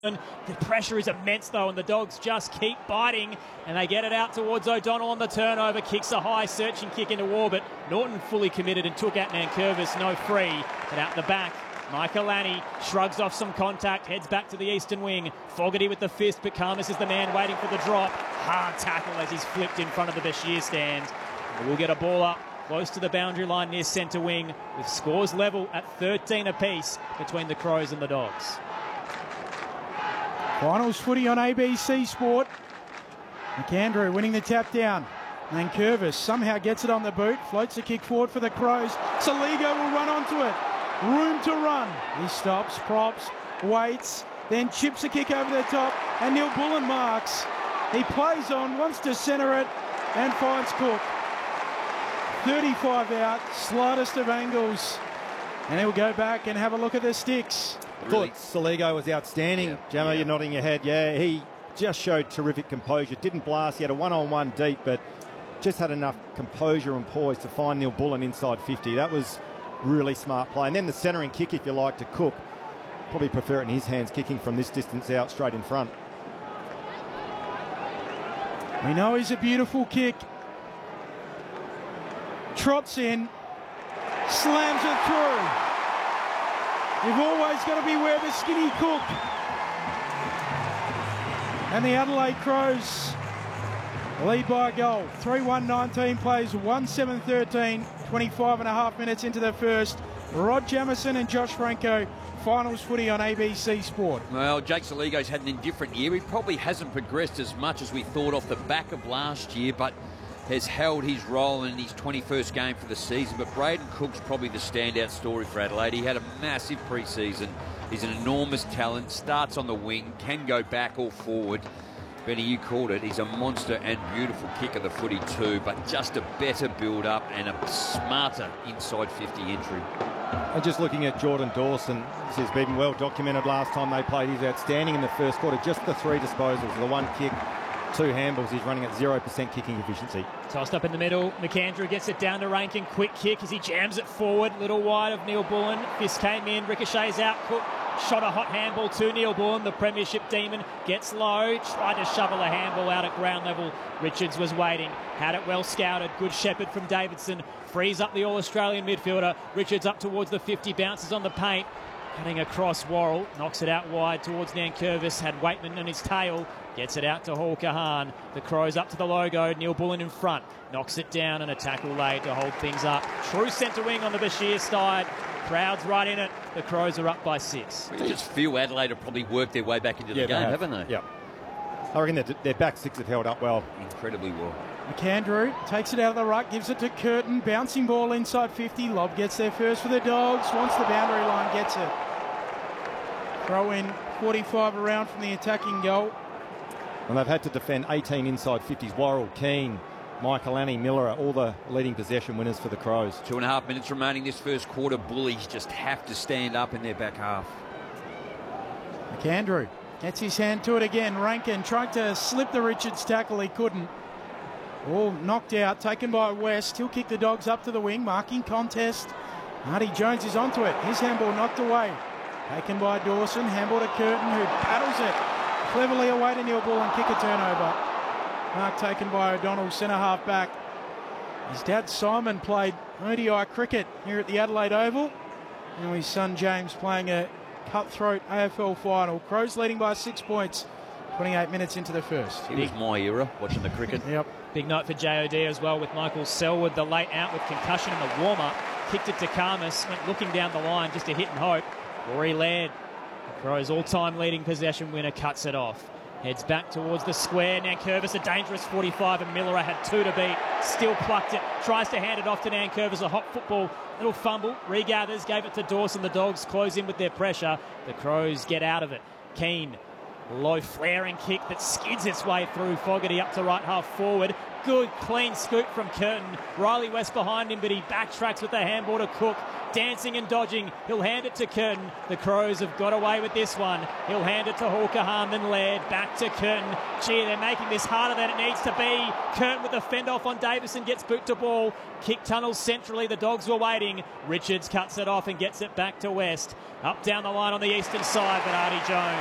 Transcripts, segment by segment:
The pressure is immense though, and the Dogs just keep biting, and they get it out towards O'Donnell on the turnover. Kicks a high searching kick into orbit. Norton fully committed and took out Nankervis, no free, but out the back Michelani shrugs off some contact, heads back to the eastern wing. Fogarty with the fist, but Khamis is the man waiting for the drop. Hard tackle as he's flipped in front of the Bashir stand. We'll get a ball up close to the boundary line near centre wing, with scores level at 13 apiece between the Crows and the Dogs. Finals footy on ABC Sport. McAndrew winning the tap down. Nankervis somehow gets it on the boot, floats the kick forward for the Crows. Saligo will run onto it. Room to run. He stops, props, waits, then chips a kick over the top, and Neil Bullen marks. He plays on, wants to centre it, and finds Cook. 35 out, slightest of angles. And he'll go back and have a look at the sticks. I thought Saligo was outstanding. Jammer, you're nodding your head. Yeah, he just showed terrific composure. Didn't blast. He had a one-on-one deep, but just had enough composure and poise to find Neil Bullen inside 50. That was really smart play. And then the centering kick, if you like, to Cook. Probably prefer it in his hands, kicking from this distance out straight in front. We know he's a beautiful kick. Trots in, slams it through. You've always got to beware the skinny Cook. And the Adelaide Crows lead by a goal. 3-1-19 plays 1-7-13, 25 and a half minutes into the first. Rod Jamieson and Josh Franco, finals footy on ABC Sport. Well, Jake Saligo's had an indifferent year. He probably hasn't progressed as much as we thought off the back of last year, but has held his role in his 21st game for the season. But Braden Cook's probably the standout story for Adelaide. He had a massive pre-season. He's an enormous talent, starts on the wing, can go back or forward. Benny, you called it. He's a monster and beautiful kick of the footy too, but just a better build-up and a smarter inside 50 entry. And just looking at Jordan Dawson, this has been well documented last time they played. He's outstanding in the first quarter. Just the 3 disposals, the 1 kick, 2 handballs. He's running at 0% kicking efficiency. Tossed up in the middle. McAndrew gets it down to Rankin. Quick kick as he jams it forward. Little wide of Neil Bullen. Fist came in. Ricochets out. Cook shot a hot handball to Neil Bullen. The premiership demon gets low. Tried to shovel a handball out at ground level. Richards was waiting. Had it well scouted. Good shepherd from Davidson. Frees up the All-Australian midfielder. Richards up towards the 50. Bounces on the paint. Cutting across Worrell. Knocks it out wide towards Nankervis. Had Waitman on his tail. Gets it out to Hall Kahan. The Crows up to the logo. Neil Bullen in front. Knocks it down and a tackle laid to hold things up. True centre wing on the Bashir side. Crowd's right in it. The Crows are up by 6. You just feel Adelaide have probably worked their way back into the game, haven't they? Yeah. I reckon their back 6 have held up well. Incredibly well. McAndrew takes it out of the ruck, gives it to Curtin. Bouncing ball inside 50. Lob gets there first for the Dogs. Once the boundary line gets it. Throw in 45 around from the attacking goal. And they've had to defend 18 inside 50s. Worrell, Keane, Michelani, Miller are all the leading possession winners for the Crows. 2.5 minutes remaining this first quarter. Bullies just have to stand up in their back half. McAndrew gets his hand to it again. Rankin tried to slip the Richards tackle. He couldn't. All knocked out, taken by West. He'll kick the Dogs up to the wing. Marking contest. Hardy Jones is onto it. His handball knocked away. Taken by Dawson. Handball to Curtin, who paddles it cleverly away to Neil Bullen. Kick a turnover. Mark taken by O'Donnell, centre half back. His dad Simon played ODI cricket here at the Adelaide Oval. Now his son James playing a cutthroat AFL final. Crows leading by 6 points. 28 minutes into the first. It was my era, watching the cricket. Yep. Big night for JOD as well, with Michael Selwood, the late out with concussion in the warm-up. Kicked it to Khamis, went looking down the line just to hit and hope. Rory Laird, the Crows' all-time leading possession winner, cuts it off. Heads back towards the square. Nankervis, a dangerous 45, and Miller had 2 to beat. Still plucked it. Tries to hand it off to Nankervis. A hot football. Little fumble. Regathers. Gave it to Dawson. The Dogs close in with their pressure. The Crows get out of it. Keane. Low flaring kick that skids its way through. Fogarty up to right half forward. Good clean scoop from Curtin. Riley West behind him, but he backtracks with the handball to Cook. Dancing and dodging. He'll hand it to Curtin. The Crows have got away with this one. He'll hand it to Hall Kahan, then Laird. Back to Curtin. Gee, they're making this harder than it needs to be. Curtin with the fend off on Davison. Gets boot to ball. Kick tunnels centrally. The Dogs were waiting. Richards cuts it off and gets it back to West. Up down the line on the eastern side, but Artie Jones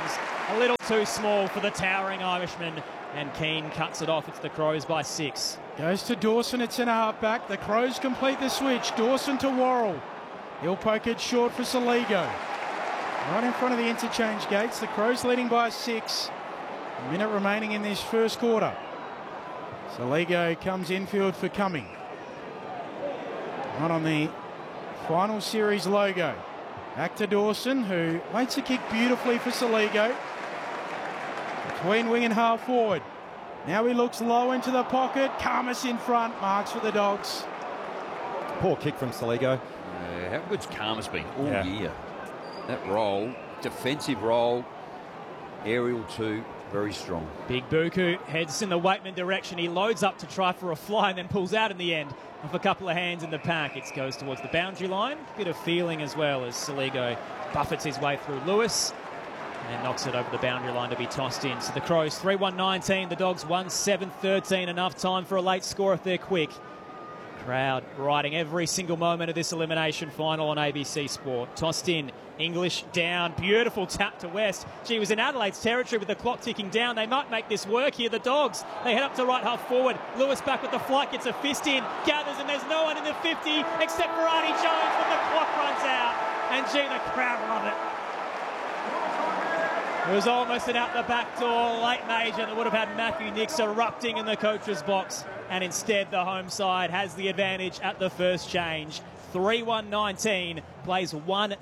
a little too small for the towering Irishman, and Keane cuts it off. It's the Crows by 6. Goes to Dawson at centre half back. The Crows complete the switch. Dawson to Worrell. He'll poke it short for Saligo. Right in front of the interchange gates. The Crows leading by 6. A minute remaining in this first quarter. Saligo comes infield for Cumming. Not on the final series logo. Back to Dawson, who waits a kick beautifully for Saligo. Between wing and half forward. Now he looks low into the pocket. Karmas in front, marks for the Dogs. Poor kick from Saligo. How good's Karmas been all year? That role, defensive role, aerial too, very strong. Big Buku heads in the Waitman direction. He loads up to try for a fly and then pulls out in the end with a couple of hands in the pack. It goes towards the boundary line. Bit of feeling as well as Saligo buffets his way through Lewis and knocks it over the boundary line to be tossed in. So the Crows 3-1-19, the Dogs 1-7-13. Enough time for a late score if they're quick. Crowd riding every single moment of this elimination final on ABC Sport. Tossed in, English down, beautiful tap to West. She was in Adelaide's territory with the clock ticking down. They might make this work here, the Dogs. They head up to right half forward. Lewis back with the flight, gets a fist in, gathers, and there's no one in the 50 except for Arnie Jones when the clock runs out. And gee, the crowd love it. It was almost an out the back door late major that would have had Matthew Nicks erupting in the coach's box. And instead, the home side has the advantage at the first change. 3-1-19, plays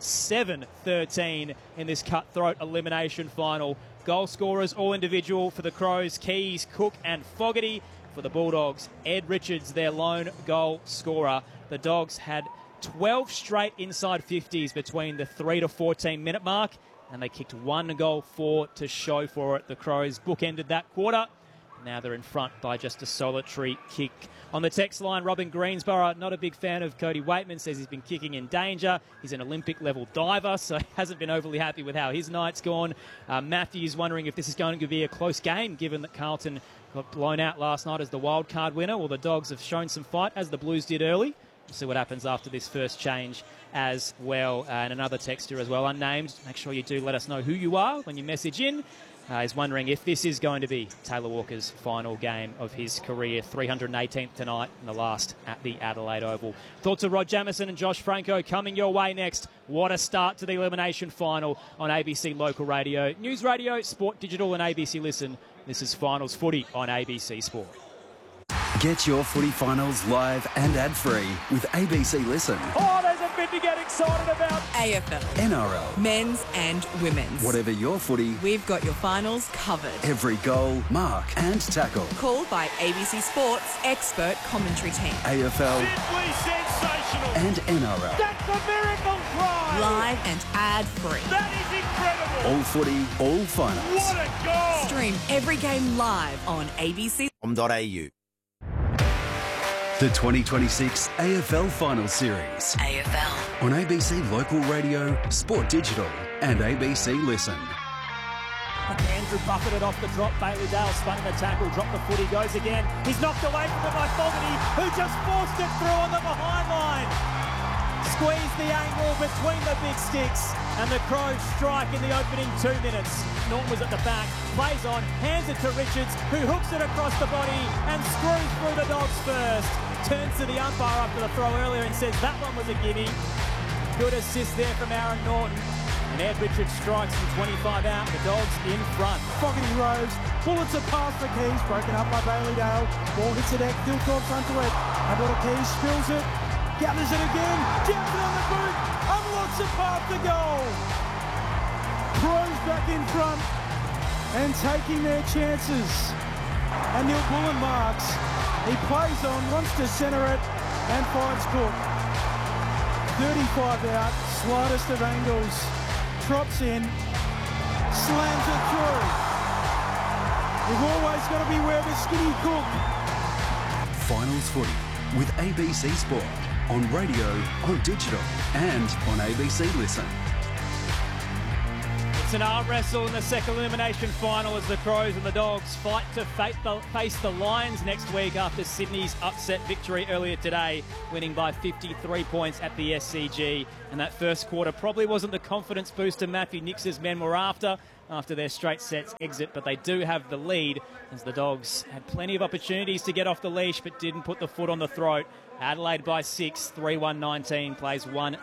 1-7-13 in this cutthroat elimination final. Goal scorers, all individual for the Crows, Keys, Cook and Fogarty. For the Bulldogs, Ed Richards, their lone goal scorer. The Dogs had 12 straight inside 50s between the 3 to 14 minute mark, and they kicked 1 goal for to show for it. The Crows bookended that quarter. Now they're in front by just a solitary kick. On the text line, Robin Greensborough, not a big fan of Cody Waitman, says he's been kicking in danger. He's an Olympic-level diver, so he hasn't been overly happy with how his night's gone. Matthew's wondering if this is going to be a close game, given that Carlton got blown out last night as the wild card winner. Well, the Dogs have shown some fight, as the Blues did early. We'll see what happens after this first change as well. And another texter as well, unnamed. Make sure you do let us know who you are when you message in. Is wondering if this is going to be Taylor Walker's final game of his career. 318th tonight and the last at the Adelaide Oval. Thoughts of Rod Jamieson and Josh Franco coming your way next. What a start to the elimination final on ABC Local Radio, News Radio, Sport Digital and ABC Listen. This is Finals Footy on ABC Sport. Get your footy finals live and ad-free with ABC Listen. Oh, there's a bit to get excited about. AFL, NRL, men's and women's. whatever your footy, We've got your finals covered. every goal, mark and tackle. Called by ABC Sport's expert commentary team. AFL Simply sensational. and NRL. That's a miracle try. Live and ad-free. That is incredible. All footy, all finals. What a goal. Stream every game live on ABC.com.au. The 2026 AFL Finals Series AFL. on ABC Local Radio, Sport Digital and ABC Listen. Andrew buffeted off the drop. Bailey Dale spun in the tackle. Dropped the foot. He goes again. He's knocked away from it by Fogarty, who just forced it through on the behind line. Squeezed the angle between the big sticks, and the Crows strike in the opening 2 minutes. Norton was at the back, plays on, hands it to Richards, who hooks it across the body and screws through the Dogs first. Turns to the umpire after the throw earlier and says that one was a gimme. Good assist there from Aaron Norton. And Ed Richards strikes from 25 out. The Dogs in front. Fogarty Rose, bullets a pass for Keys, broken up by Bailey Dale. Ball hits the deck, Dilthorpe onto it. And Water Keys spills it, gathers it again, jams it on the boot, unlocks a path to goal. Crows back in front and taking their chances. And Neil Bullen marks. He plays on, wants to centre it, and finds Cook. 35 out, slightest of angles. Trots in, slams it through. We've always got to beware of Skinny Cook. Finals Footy with ABC Sport on radio, on digital and on ABC Listen. It's an arm wrestle in the second elimination final as the Crows and the Dogs fight to face the Lions next week after Sydney's upset victory earlier today, winning by 53 points at the SCG. And that first quarter probably wasn't the confidence booster Matthew Nicks's men were after. after their straight sets exit, but they do have the lead as the Dogs had plenty of opportunities to get off the leash but didn't put the foot on the throat. Adelaide by 6, 3-1-19, plays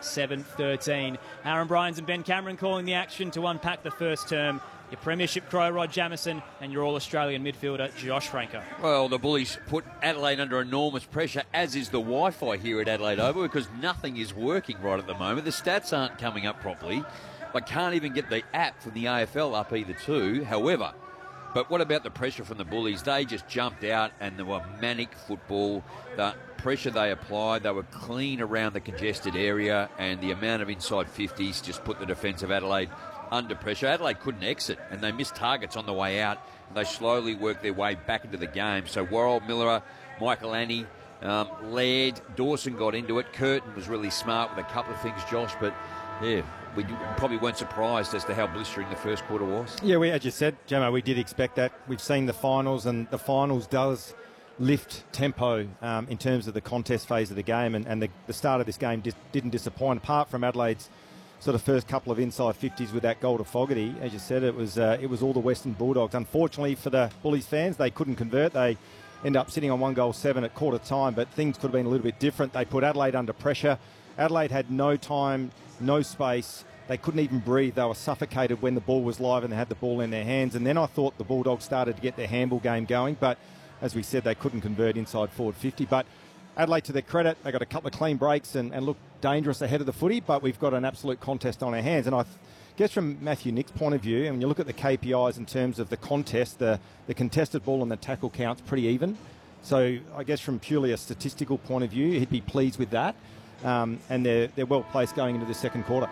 1-7-13. Aaron Bryans and Ben Cameron calling the action to unpack the first term. Your premiership crow, Rod Jamieson, and your all-Australian midfielder, Josh Franco. Well, the Bullies put Adelaide under enormous pressure, as is the Wi-Fi here at Adelaide Oval, because nothing is working right at the moment. The stats aren't coming up properly. I can't even get the app from the AFL up either too. However, but what about the pressure from the Bullies? They just jumped out and they were manic football. The pressure they applied, they were clean around the congested area, and the amount of inside 50s just put the defence of Adelaide under pressure. Adelaide couldn't exit, and they missed targets on the way out. They slowly worked their way back into the game. So Worrell, Miller, Michael Annie, Laird, Dawson got into it. Curtin was really smart with a couple of things, Josh, but yeah, we probably weren't surprised as to how blistering the first quarter was. Yeah, as you said, Gemma, we did expect that. We've seen the finals, and the finals does lift tempo in terms of the contest phase of the game, and the start of this game didn't disappoint, apart from Adelaide's sort of first couple of inside 50s with that goal to Fogarty. As you said, it was all the Western Bulldogs. Unfortunately for the Bullies fans, they couldn't convert. They end up sitting on 1-7 at quarter time, but things could have been a little bit different. They put Adelaide under pressure. Adelaide had no time, no space. They couldn't even breathe. They were suffocated when the ball was live and they had the ball in their hands. And then I thought the Bulldogs started to get their handball game going, but as we said, they couldn't convert inside forward 50. But Adelaide, to their credit, they got a couple of clean breaks and looked dangerous ahead of the footy, but we've got an absolute contest on our hands. And I guess from Matthew Nick's point of view, and when you look at the KPIs in terms of the contest, the contested ball and the tackle count's pretty even. So I guess from purely a statistical point of view, he'd be pleased with that. And they're well placed going into the second quarter.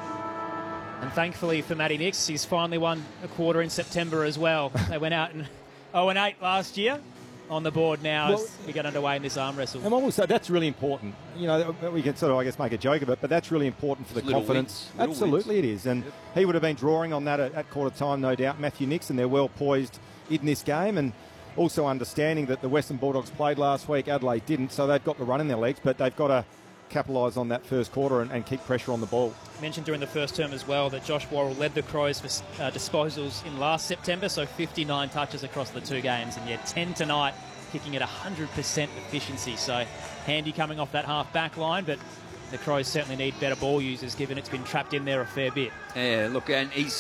And thankfully for Matty Nicks, he's finally won a quarter in September as well. They went out in 0-8 last year. On the board now as we get underway in this arm wrestle. And also, that's really important. You know, we can sort of, I guess, make a joke of it, but that's really important for the confidence. Absolutely it is. And he would have been drawing on that at quarter time, no doubt. Matthew Nixon, they're well poised in this game, and also understanding that the Western Bulldogs played last week, Adelaide didn't, so they've got the run in their legs, but they've got to capitalise on that first quarter and keep pressure on the ball. Mentioned during the first term as well that Josh Worrell led the Crows for disposals in last September, so 59 touches across the two games, and 10 tonight, kicking at 100% efficiency. So handy coming off that half back line, but the Crows certainly need better ball users given it's been trapped in there a fair bit. Yeah, look, and he's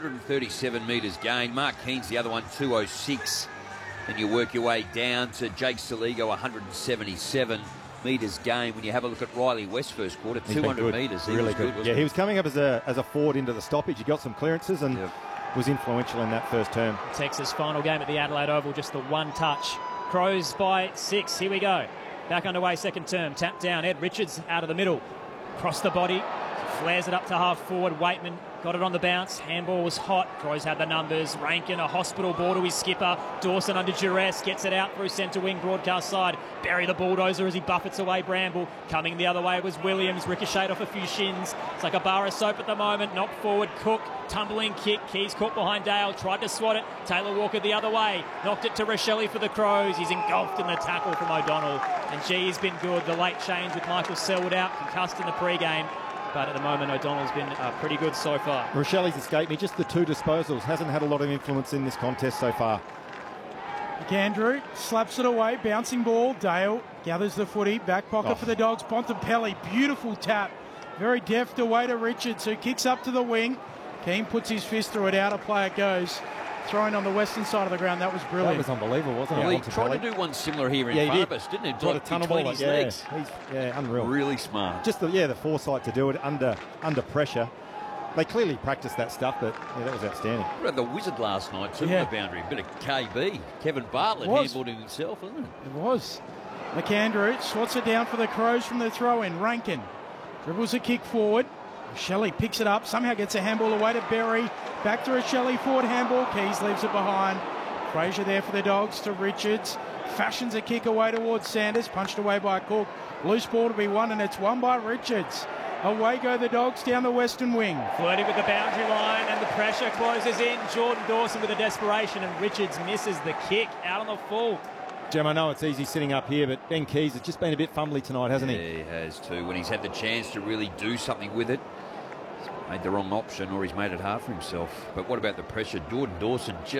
137 metres gained. Mark Keane's the other one, 206. And you work your way down to Jake Saligo, 177 metres gained. When you have a look at Riley West first quarter, 200 metres. Really good. He was coming up as a forward into the stoppage. He got some clearances and was influential in that first term. Texas final game at the Adelaide Oval, just the one touch. Crows by 6. Here we go. Back underway, second term. Tap down. Ed Richards out of the middle. Cross the body. Flares it up to half forward. Waitman got it on the bounce. Handball was hot. Crows had the numbers. Rankin, a hospital ball to his skipper. Dawson under duress. Gets it out through centre wing, broadcast side. Bury the bulldozer as he buffets away Bramble. Coming the other way was Williams. Ricocheted off a few shins. It's like a bar of soap at the moment. Knocked forward. Cook. Tumbling kick. Keys caught behind Dale. Tried to swat it. Taylor Walker the other way. Knocked it to Rochelle for the Crows. He's engulfed in the tackle from O'Donnell. And gee, he's been good. The late change with Michael Selwood out. Concussed in the pre-game. But at the moment, O'Donnell's been pretty good so far. Rochelle's escaped me. Just the two disposals. Hasn't had a lot of influence in this contest so far. McAndrew slaps it away. Bouncing ball. Dale gathers the footy. Back pocket for the Dogs. Bontempelli. Beautiful tap. Very deft away to Richards, who kicks up to the wing. Keane puts his fist through it. Out of play it goes. Thrown on the western side of the ground. That was brilliant. That was unbelievable, wasn't it? He tried to do one similar here in Barbas, didn't he? Tried a tunnel ball his legs. He's unreal. Really smart. Just the foresight to do it under pressure. They clearly practiced that stuff, but that was outstanding. What about the Wizard last night, too, on the boundary? A bit of KB. Kevin Bartlett handballed himself, wasn't it? It was. McAndrew swats it down for the Crows from the throw-in. Rankin dribbles a kick forward. Shelley picks it up, somehow gets a handball away to Berry. Back to Rochelle, forward handball. Keys leaves it behind. Fraser there for the Dogs to Richards. Fashions a kick away towards Sanders. Punched away by Cook. Loose ball to be won, and it's won by Richards. Away go the Dogs down the western wing. Flirting with the boundary line, and the pressure closes in. Jordan Dawson with a desperation, and Richards misses the kick out on the full. Jem, I know it's easy sitting up here, but Ben Keys has just been a bit fumbly tonight, hasn't he? Yeah, he has too. When he's had the chance to really do something with it, made the wrong option or he's made it hard for himself. But what about the pressure? Jordan Dawson just